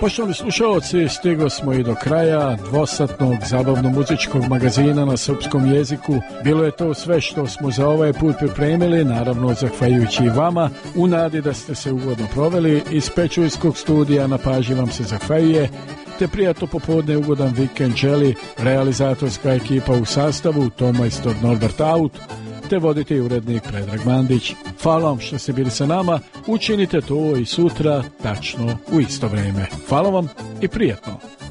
Poštovani slušalci, stigli smo i do kraja dvosatnog zabavno-muzičkog magazina na srpskom jeziku. Bilo je to sve što smo za ovaj put pripremili, naravno zahvaljujući i vama, u nadi da ste se ugodno proveli. Iz Pečuljskog studija na paži vam se zahvaljuje, te prijatno popodne, ugodan vikend želi realizatorska ekipa u sastavu tonmajstor Norbert Aut, te voditelj i urednik Predrag Mandić. Hvala vam što ste bili sa nama, učinite to i sutra tačno u isto vrijeme. Hvala vam i prijatno.